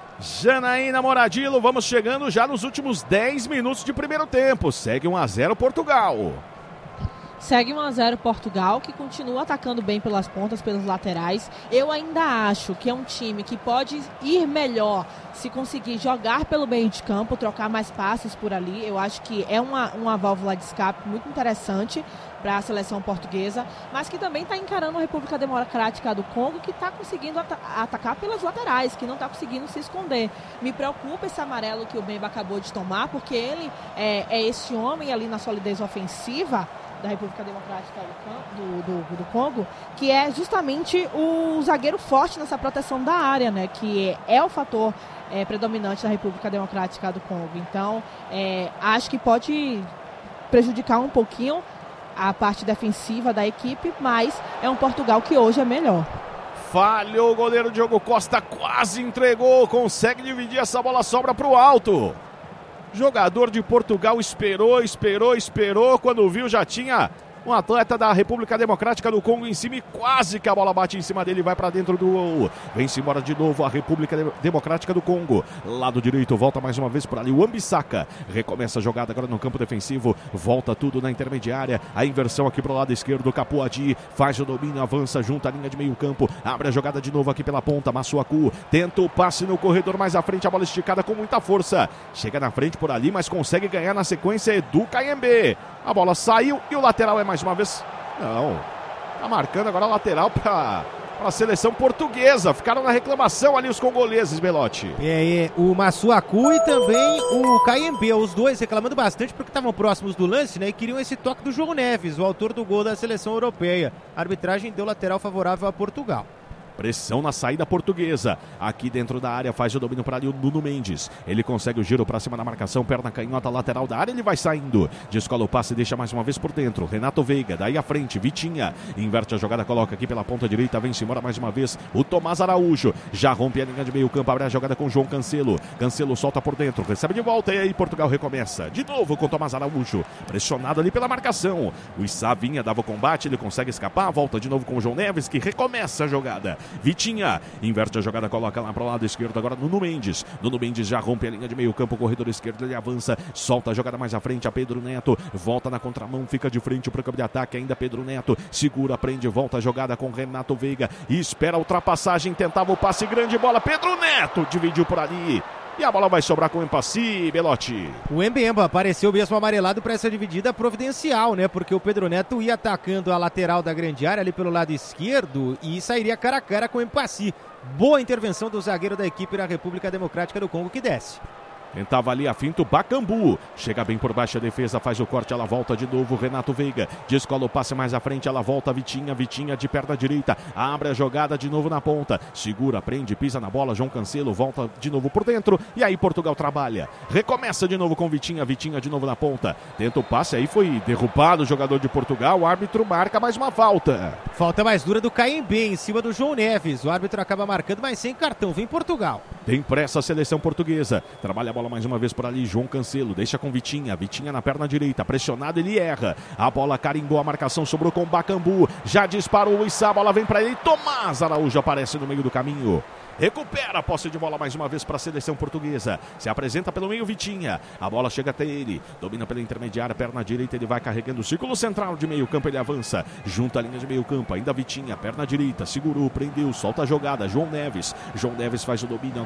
Janaína Moradilo, vamos chegando já nos últimos dez minutos de primeiro tempo. Segue um a zero Portugal. Segue um a zero Portugal, que continua atacando bem pelas pontas, pelos laterais. Eu ainda acho que é um time que pode ir melhor se conseguir jogar pelo meio de campo, trocar mais passes por ali. Eu acho que é uma, uma válvula de escape muito interessante para a seleção portuguesa, mas que também está encarando a República Democrática do Congo, que está conseguindo at- atacar pelas laterais, que não está conseguindo se esconder. Me preocupa esse amarelo que o Mbemba acabou de tomar, porque ele é, é esse homem ali na solidez ofensiva da República Democrática do, do, do Congo, que é justamente o zagueiro forte nessa proteção da área, né? Que é, é o fator é, predominante da República Democrática do Congo. Então, é, acho que pode prejudicar um pouquinho a parte defensiva da equipe, mas é um Portugal que hoje é melhor. Falhou o goleiro Diogo Costa, quase entregou, consegue dividir, essa bola sobra para o alto. Jogador de Portugal esperou, esperou, esperou. Quando viu, já tinha um atleta da República Democrática do Congo em cima e quase que a bola bate em cima dele e vai para dentro do gol. Vem-se embora de novo a República Democrática do Congo. Lado direito, volta mais uma vez por ali o Wan-Bissaka. Recomeça a jogada agora no campo defensivo. Volta tudo na intermediária. A inversão aqui pro lado esquerdo. Capuadi faz o domínio, avança junto à linha de meio campo. Abre a jogada de novo aqui pela ponta. Massuaku tenta o passe no corredor mais à frente. A bola esticada com muita força. Chega na frente por ali, mas consegue ganhar na sequência Edu Kayembe. A bola saiu e o lateral é mais uma vez... Não, tá marcando agora a lateral para a seleção portuguesa. Ficaram na reclamação ali os congoleses, Belotti. É, é, o Massuaku e também o Kayembe, os dois reclamando bastante porque estavam próximos do lance, né, e queriam esse toque do João Neves, o autor do gol da seleção europeia. A arbitragem deu lateral favorável a Portugal. Pressão na saída portuguesa. Aqui dentro da área faz o domínio para ali o Nuno Mendes. Ele consegue o giro para cima da marcação. Perna canhota, lateral da área. Ele vai saindo. Descola o passe e deixa mais uma vez por dentro. Renato Veiga. Daí à frente. Vitinha. Inverte a jogada. Coloca aqui pela ponta direita. Vem-se embora mais uma vez. O Tomás Araújo. Já rompe a linha de meio campo. Abre a jogada com o João Cancelo. Cancelo solta por dentro. Recebe de volta. E aí Portugal recomeça. De novo com o Tomás Araújo. Pressionado ali pela marcação. O Issa vinha, dava o combate. Ele consegue escapar. Volta de novo com o João Neves, que recomeça a jogada. Vitinha. Inverte a jogada, coloca lá para o lado esquerdo agora Nuno Mendes. Nuno Mendes já rompe a linha de meio campo, corredor esquerdo, ele avança, solta a jogada mais à frente a Pedro Neto, volta na contramão, fica de frente para o campo de ataque, ainda Pedro Neto, segura, prende, volta a jogada com Renato Veiga, e espera a ultrapassagem, tentava o passe, grande bola, Pedro Neto dividiu por ali. E a bola vai sobrar com o Empassi, Belotti. O Mbemba apareceu mesmo amarelado para essa dividida providencial, né? Porque o Pedro Neto ia atacando a lateral da grande área ali pelo lado esquerdo e sairia cara a cara com o Empassi. Boa intervenção do zagueiro da equipe da República Democrática do Congo, que desce. Tentava ali a finta o Bacambu. Chega bem por baixo a defesa, faz o corte, ela volta de novo, Renato Veiga. Descola o passe mais à frente, ela volta, Vitinha, Vitinha de perna direita. Abre a jogada de novo na ponta. Segura, prende, pisa na bola, João Cancelo volta de novo por dentro. E aí Portugal trabalha. Recomeça de novo com Vitinha, Vitinha de novo na ponta. Tenta o passe, aí foi derrubado o jogador de Portugal. O árbitro marca mais uma falta. Falta mais dura do Kayembe em cima do João Neves. O árbitro acaba marcando, mas sem cartão. Vem Portugal. Tem pressa a seleção portuguesa. Trabalha a bola mais uma vez por ali, João Cancelo, deixa com Vitinha, Vitinha na perna direita, pressionado, ele erra, a bola carimbou, a marcação sobrou com o Bacambu, já disparou o Issa, a bola vem para ele, Tomás Araújo aparece no meio do caminho. Recupera a posse de bola mais uma vez para a seleção portuguesa. Se apresenta pelo meio Vitinha. A bola chega até ele. Domina pela intermediária, perna direita. Ele vai carregando o círculo central de meio campo. Ele avança. Junta a linha de meio campo. Ainda Vitinha, perna direita. Segurou, prendeu, solta a jogada. João Neves. João Neves faz o domínio agora.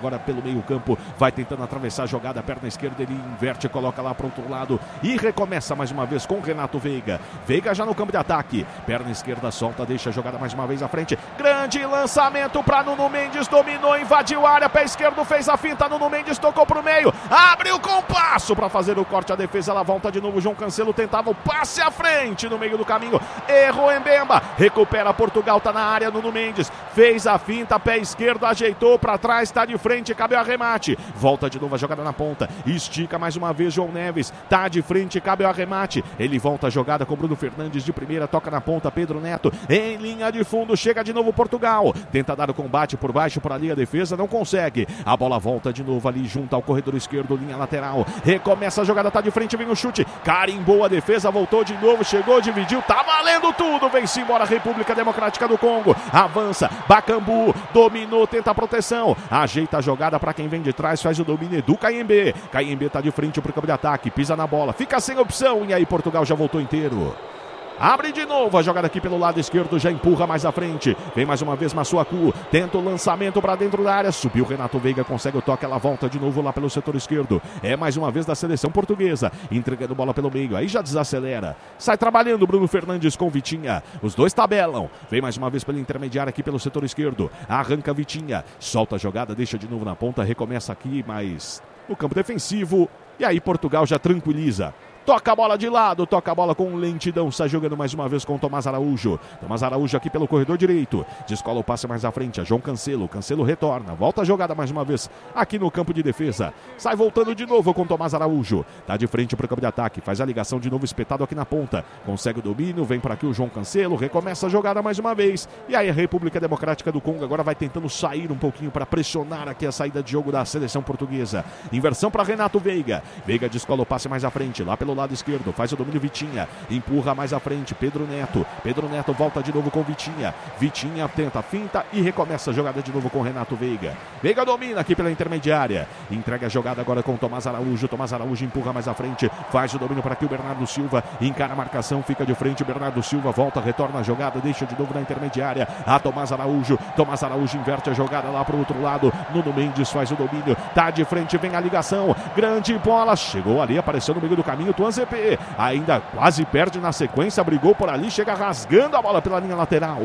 agora pelo meio campo, vai tentando atravessar a jogada, perna esquerda, ele inverte, coloca lá para o outro lado e recomeça mais uma vez com Renato Veiga. Veiga já no campo de ataque, perna esquerda solta, deixa a jogada mais uma vez à frente, grande lançamento para Nuno Mendes, dominou, invadiu a área, pé esquerdo, fez a finta, Nuno Mendes tocou para o meio, abriu com passo para fazer o corte, a defesa, ela volta de novo, João Cancelo tentava o passe à frente no meio do caminho, errou Mbemba, recupera Portugal, tá na área, Nuno Mendes, fez a finta, pé esquerdo, ajeitou para trás, tá de frente, cabe o arremate, volta de novo a jogada na ponta, estica mais uma vez João Neves, tá de frente, cabe o arremate, ele volta a jogada com Bruno Fernandes de primeira, toca na ponta, Pedro Neto, em linha de fundo, chega de novo Portugal, tenta dar o combate por baixo, por ali a defesa, não consegue, a bola volta de novo ali junto ao corredor esquerdo, linha lateral, recomeça a jogada, tá de frente, vem o chute, carimbou a defesa, voltou de novo, chegou, dividiu, tá valendo tudo, vem-se embora a República Democrática do Congo, avança, Bakambu, dominou, tenta a proteção, ajeita a jogada para quem vem de trás, faz o domínio do Kayembe, Kayembe tá de frente pro campo de ataque, pisa na bola, fica sem opção, e aí Portugal já voltou inteiro. Abre de novo a jogada aqui pelo lado esquerdo, já empurra mais à frente, vem mais uma vez Massuaku, tenta o lançamento para dentro da área, subiu Renato Veiga, consegue o toque, ela volta de novo lá pelo setor esquerdo, é mais uma vez da seleção portuguesa, entregando bola pelo meio, aí já desacelera, sai trabalhando Bruno Fernandes com Vitinha, os dois tabelam, vem mais uma vez pela intermediária aqui pelo setor esquerdo, arranca Vitinha, solta a jogada, deixa de novo na ponta, recomeça aqui, mas no campo defensivo, e aí Portugal já tranquiliza. Toca a bola de lado, toca a bola com lentidão, sai jogando mais uma vez com o Tomás Araújo. Tomás Araújo aqui pelo corredor direito, descola o passe mais à frente, a João Cancelo, Cancelo retorna, volta a jogada mais uma vez aqui no campo de defesa. Sai voltando de novo com o Tomás Araújo, tá de frente para o campo de ataque, faz a ligação de novo espetado aqui na ponta, consegue o domínio, vem para aqui o João Cancelo, recomeça a jogada mais uma vez. E aí a República Democrática do Congo agora vai tentando sair um pouquinho para pressionar aqui a saída de jogo da seleção portuguesa. Inversão para Renato Veiga, Veiga descola o passe mais à frente, lá pelo lado esquerdo, faz o domínio Vitinha, empurra mais à frente, Pedro Neto, Pedro Neto volta de novo com Vitinha, Vitinha tenta a finta e recomeça a jogada de novo com Renato Veiga, Veiga domina aqui pela intermediária, entrega a jogada agora com Tomás Araújo, Tomás Araújo empurra mais à frente, faz o domínio para aqui o Bernardo Silva, encara a marcação, fica de frente, Bernardo Silva volta, retorna a jogada, deixa de novo na intermediária, a Tomás Araújo, Tomás Araújo inverte a jogada lá para o outro lado, Nuno Mendes faz o domínio, tá de frente, vem a ligação, grande bola, chegou ali, apareceu no meio do caminho, Tuan Z P, ainda quase perde na sequência, brigou por ali, chega rasgando a bola pela linha lateral.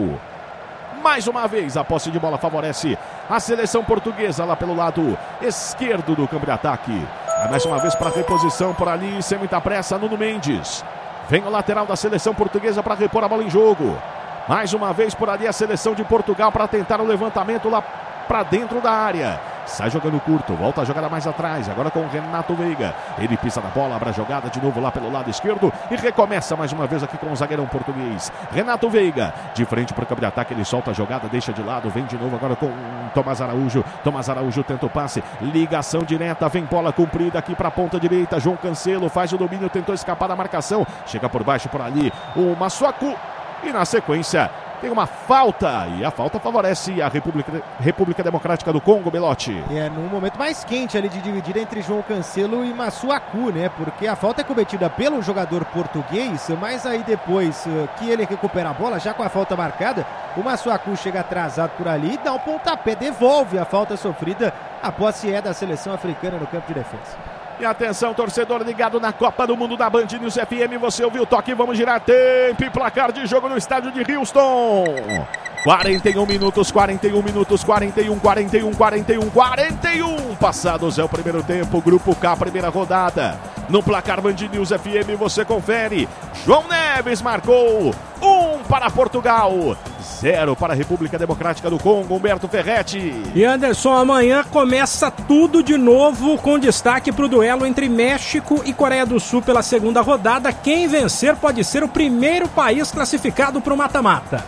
Mais uma vez a posse de bola favorece a seleção portuguesa lá pelo lado esquerdo do campo de ataque. Mais uma vez para reposição por ali, sem muita pressa, Nuno Mendes. Vem o lateral da seleção portuguesa para repor a bola em jogo. Mais uma vez por ali a seleção de Portugal para tentar o levantamento lá para dentro da área. Sai jogando curto, volta a jogada mais atrás, agora com o Renato Veiga. Ele pisa na bola, abre a jogada de novo lá pelo lado esquerdo e recomeça mais uma vez aqui com o zagueirão português. Renato Veiga, de frente para o campo de ataque, ele solta a jogada, deixa de lado, vem de novo agora com o Tomás Araújo. Tomás Araújo tenta o passe, ligação direta, vem bola comprida aqui para a ponta direita. João Cancelo faz o domínio, tentou escapar da marcação, chega por baixo por ali o Massuaku e na sequência tem uma falta, e a falta favorece a República, República Democrática do Congo, Belotti. É, num momento mais quente ali de dividir entre João Cancelo e Massuaku, né? Porque a falta é cometida pelo jogador português, mas aí depois que ele recupera a bola, já com a falta marcada, o Massuaku chega atrasado por ali, dá um pontapé, devolve a falta sofrida. A posse é da seleção africana no campo de defesa. E atenção, torcedor ligado na Copa do Mundo da Band News F M, você ouviu o toque, vamos girar tempo e placar de jogo no estádio de Houston. quarenta e um minutos, quarenta e um minutos, quarenta e um, quarenta e um, quarenta e um, quarenta e um. Passados é o primeiro tempo, Grupo K, primeira rodada. No placar Band News F M você confere. João Neves marcou um para Portugal, zero para a República Democrática do Congo, Humberto Ferretti. E Anderson, amanhã começa tudo de novo com destaque para o duelo entre México e Coreia do Sul pela segunda rodada. Quem vencer pode ser o primeiro país classificado para o mata-mata.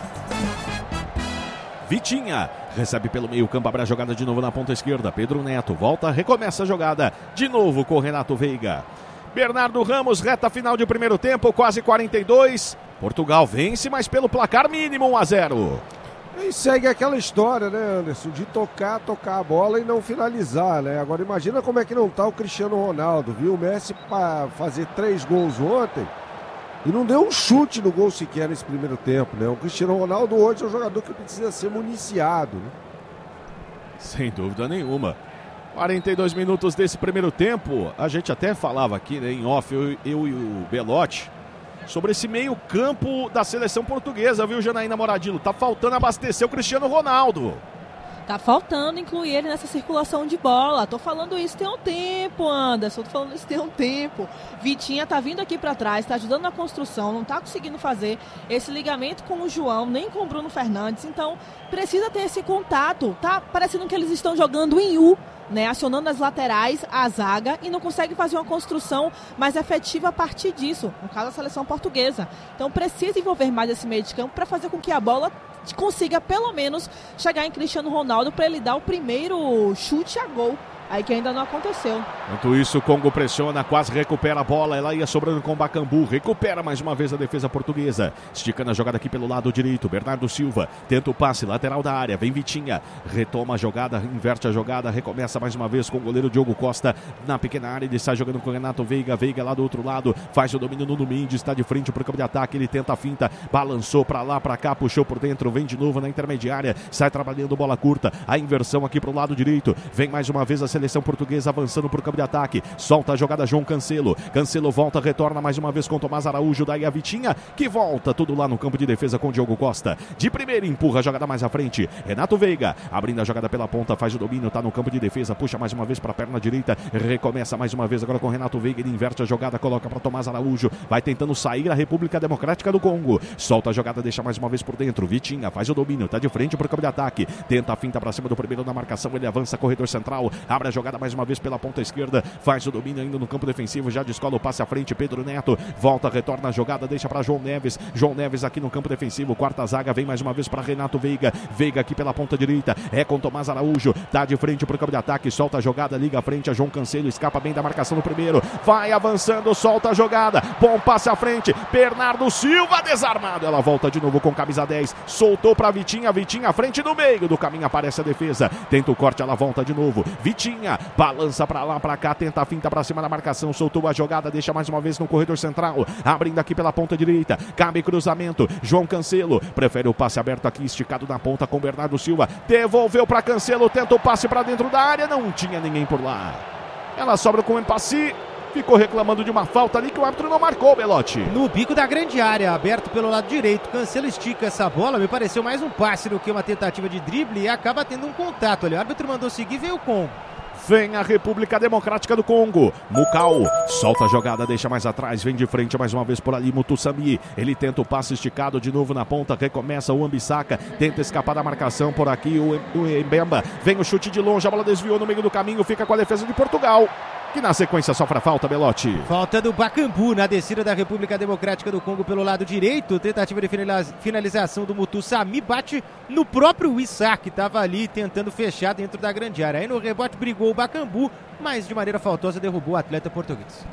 Vitinha recebe pelo meio campo, abre a jogada de novo na ponta esquerda. Pedro Neto volta, recomeça a jogada de novo com Renato Veiga. Bernardo Ramos, reta final de primeiro tempo, quase quarenta e dois. Portugal vence, mas pelo placar mínimo, um a zero. E segue aquela história, né, Anderson, de tocar, tocar a bola e não finalizar, né? Agora imagina como é que não tá o Cristiano Ronaldo, viu? O Messi para fazer três gols ontem e não deu um chute no gol sequer nesse primeiro tempo, né? O Cristiano Ronaldo hoje é um jogador que precisa ser municiado, né? Sem dúvida nenhuma. quarenta e dois minutos desse primeiro tempo. A gente até falava aqui, né, em off, eu, eu e o Belotti, sobre esse meio campo da seleção portuguesa, viu, Janaína Moradillo? Tá faltando abastecer o Cristiano Ronaldo. Tá faltando incluir ele nessa circulação de bola. Tô falando isso tem um tempo, Anderson. Tô falando isso tem um tempo. Vitinha tá vindo aqui para trás, tá ajudando na construção, não tá conseguindo fazer esse ligamento com o João, nem com o Bruno Fernandes. Então, precisa ter esse contato. Tá parecendo que eles estão jogando em U, né? Acionando as laterais, a zaga, e não consegue fazer uma construção mais efetiva a partir disso. No caso, a seleção portuguesa. Então, precisa envolver mais esse meio de campo para fazer com que a bola consiga pelo menos chegar em Cristiano Ronaldo para ele dar o primeiro chute a gol. Aí que ainda não aconteceu. Enquanto isso, o Congo pressiona, quase recupera a bola. Ela ia sobrando com o Bakambu. Recupera mais uma vez a defesa portuguesa. Esticando a jogada aqui pelo lado direito. Bernardo Silva tenta o passe, lateral da área. Vem Vitinha. Retoma a jogada, inverte a jogada. Recomeça mais uma vez com o goleiro Diogo Costa na pequena área. Ele sai jogando com o Renato Veiga. Veiga lá do outro lado. Faz o domínio no Mendes. Está de frente para o campo de ataque. Ele tenta a finta. Balançou para lá, para cá. Puxou por dentro. Vem de novo na intermediária. Sai trabalhando bola curta. A inversão aqui para o lado direito. Vem mais uma vez a seleção portuguesa avançando para o campo de ataque, solta a jogada João Cancelo, Cancelo volta, retorna mais uma vez com Tomás Araújo, daí a Vitinha, que volta tudo lá no campo de defesa com Diogo Costa, de primeira empurra a jogada mais à frente, Renato Veiga, abrindo a jogada pela ponta, faz o domínio, tá no campo de defesa, puxa mais uma vez para a perna direita, recomeça mais uma vez agora com Renato Veiga, ele inverte a jogada, coloca para Tomás Araújo, vai tentando sair a República Democrática do Congo, solta a jogada, deixa mais uma vez por dentro, Vitinha faz o domínio, tá de frente para o campo de ataque, tenta a finta para cima do primeiro na marcação, ele avança, corredor central, abre a jogada mais uma vez pela ponta esquerda, faz o domínio ainda no campo defensivo, já descola o passe à frente, Pedro Neto, volta, retorna a jogada, deixa para João Neves, João Neves aqui no campo defensivo, quarta zaga, vem mais uma vez para Renato Veiga, Veiga aqui pela ponta direita, é com Tomás Araújo, tá de frente para o campo de ataque, solta a jogada, liga à frente a João Cancelo, escapa bem da marcação no primeiro, vai avançando, solta a jogada, bom passe à frente, Bernardo Silva desarmado, ela volta de novo com camisa dez, soltou para Vitinha, Vitinha à frente no meio do caminho, aparece a defesa, tenta o corte, ela volta de novo, Vitinha, balança para lá, para cá, tenta a finta para cima da marcação, soltou a jogada, deixa mais uma vez no corredor central, abrindo aqui pela ponta direita, cabe cruzamento, João Cancelo, prefere o passe aberto aqui, esticado na ponta com Bernardo Silva, devolveu para Cancelo, tenta o passe para dentro da área, não tinha ninguém por lá, ela sobra com o Empassi, ficou reclamando de uma falta ali que o árbitro não marcou, Belotti. No bico da grande área, aberto pelo lado direito, Cancelo estica essa bola, me pareceu mais um passe do que uma tentativa de drible e acaba tendo um contato ali, o árbitro mandou seguir, veio com Vem a República Democrática do Congo. Mukau solta a jogada, deixa mais atrás, vem de frente mais uma vez por ali, Mutusami. Ele tenta o passe esticado de novo na ponta, recomeça o Ambissaca, tenta escapar da marcação por aqui, o, o Mbemba. Vem o chute de longe, a bola desviou no meio do caminho, fica com a defesa de Portugal, que na sequência sofre a falta, Belotti. Falta do Bakambu na descida da República Democrática do Congo pelo lado direito. Tentativa de finalização do Mutusami, bate no próprio Issa, que estava ali tentando fechar dentro da grande área. Aí no rebote brigou o Bakambu, mas de maneira faltosa derrubou o atleta português.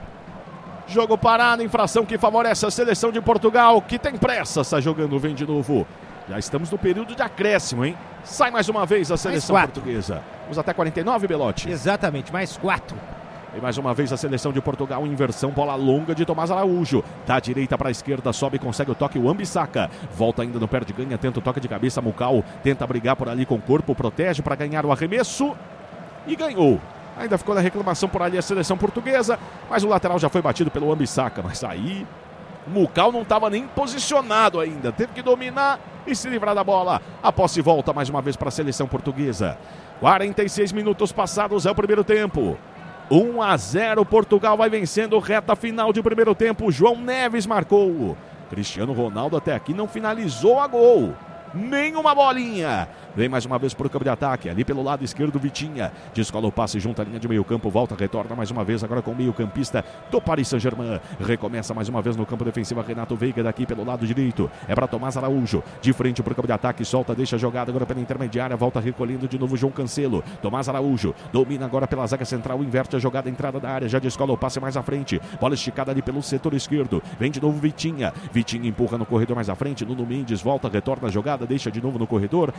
Jogo parado, infração que favorece a seleção de Portugal, que tem pressa, está jogando, vem de novo. Já estamos no período de acréscimo, hein? Sai mais uma vez a seleção portuguesa. Vamos até quarenta e nove, Belotti. Exatamente, mais quatro. E mais uma vez a seleção de Portugal, inversão, bola longa de Tomás Araújo. Da direita para a esquerda, sobe, consegue o toque, o Ambissaca. Volta ainda no perde, ganha, tenta o toque de cabeça, Mukau. Tenta brigar por ali com o corpo, protege para ganhar o arremesso. E ganhou. Ainda ficou na reclamação por ali a seleção portuguesa, mas o lateral já foi batido pelo Ambissaca. Mas aí, o Mukau não estava nem posicionado ainda. Teve que dominar e se livrar da bola. A posse volta mais uma vez para a seleção portuguesa. quarenta e seis minutos passados, é o primeiro tempo. um a zero, Portugal vai vencendo, reta final de primeiro tempo, João Neves marcou. Cristiano Ronaldo até aqui não finalizou a gol. Nenhuma bolinha. Vem mais uma vez para o campo de ataque, ali pelo lado esquerdo, Vitinha. Descola o passe junto à linha de meio campo, volta, retorna mais uma vez agora com o meio campista do Paris Saint-Germain. Recomeça mais uma vez no campo defensivo, Renato Veiga daqui pelo lado direito. É para Tomás Araújo, de frente para o campo de ataque, solta, deixa a jogada agora pela intermediária, volta recolhendo de novo João Cancelo. Tomás Araújo, domina agora pela zaga central, inverte a jogada, entrada da área, já descola o passe mais à frente. Bola esticada ali pelo setor esquerdo, vem de novo Vitinha. Vitinha empurra no corredor mais à frente, Nuno Mendes volta, retorna a jogada, deixa de novo no corredor. E o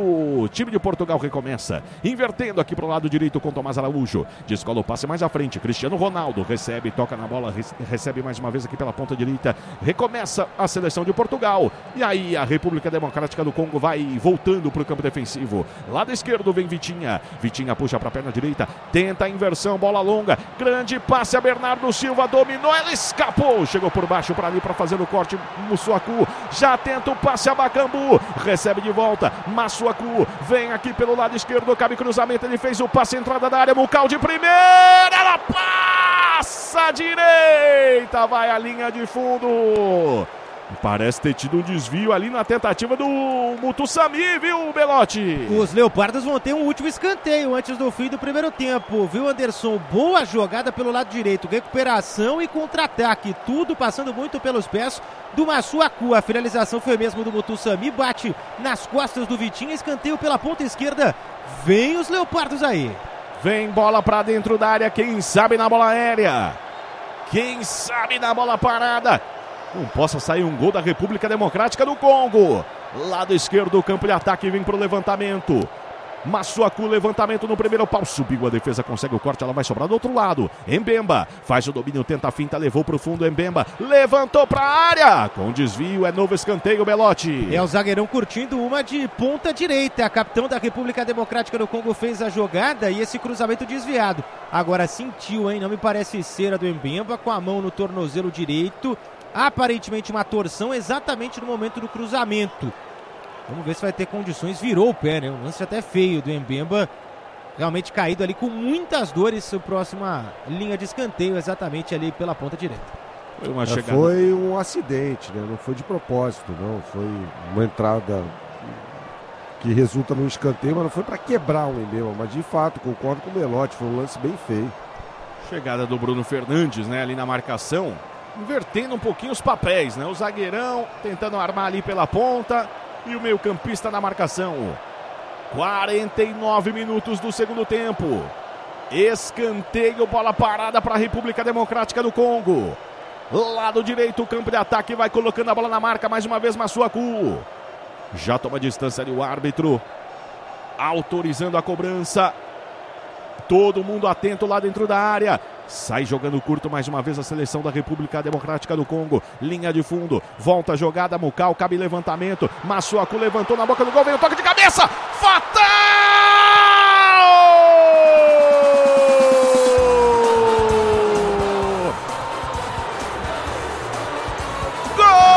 o time de Portugal recomeça. Invertendo aqui pro lado direito com Tomás Araújo. Descola o passe mais à frente. Cristiano Ronaldo recebe, toca na bola, recebe mais uma vez aqui pela ponta direita. Recomeça a seleção de Portugal. E aí a República Democrática do Congo vai voltando pro campo defensivo. Lado esquerdo vem Vitinha. Vitinha puxa pra perna direita. Tenta a inversão, bola longa. Grande passe a Bernardo Silva. Dominou, ela escapou. Chegou por baixo para ali para fazer o corte. Mussuaku já tenta o passe a Bakambu. Recebe de volta. Massuaku vem aqui pelo lado esquerdo. Cabe cruzamento. Ele fez o passe, entrada da área. Mucal de primeira. Ela passa à direita. Vai à linha de fundo. Parece ter tido um desvio ali na tentativa do Mutussami, viu, Belotti? Os Leopardos vão ter um último escanteio antes do fim do primeiro tempo, viu, Anderson? Boa jogada pelo lado direito, recuperação e contra-ataque, tudo passando muito pelos pés do Massuaku. A finalização foi mesmo do Mutussami, bate nas costas do Vitinho, escanteio pela ponta esquerda. Vem os Leopardos aí. Vem bola pra dentro da área, quem sabe na bola aérea, quem sabe na bola parada. Não possa sair um gol da República Democrática do Congo. Lado esquerdo do campo de ataque, vem para o levantamento. Massuaku, levantamento no primeiro pau. Subiu a defesa, consegue o corte, ela vai sobrar do outro lado. Mbemba faz o domínio, tenta a finta, levou para o fundo. Mbemba levantou para a área. Com desvio, é novo escanteio, Belotti. É o zagueirão curtindo uma de ponta direita. A capitão da República Democrática do Congo fez a jogada e esse cruzamento desviado. Agora sentiu, hein? Não me parece ser a do Mbemba, com a mão no tornozelo direito. Aparentemente uma torção exatamente no momento do cruzamento. Vamos ver se vai ter condições. Virou o pé, né? Um lance até feio do Mbemba. Realmente caído ali com muitas dores. A próxima linha de escanteio exatamente ali pela ponta direita. Foi, uma chegada... foi um acidente, né? Não foi de propósito, não. Foi uma entrada que resulta num escanteio, mas não foi para quebrar o Mbemba. Mas de fato, concordo com o Belotti, foi um lance bem feio. Chegada do Bruno Fernandes, né? Ali na marcação. Invertendo um pouquinho os papéis, né? O zagueirão tentando armar ali pela ponta e o meio-campista na marcação. quarenta e nove minutos do segundo tempo. Escanteio, bola parada para a República Democrática do Congo. Lado direito, campo de ataque, vai colocando a bola na marca mais uma vez Massuaku. Já toma distância ali o árbitro, autorizando a cobrança. Todo mundo atento lá dentro da área. Sai jogando curto mais uma vez a seleção da República Democrática do Congo. Linha de fundo, volta a jogada, Mucal, cabe levantamento. Massuaku levantou na boca do gol, vem o toque de cabeça. Fatal!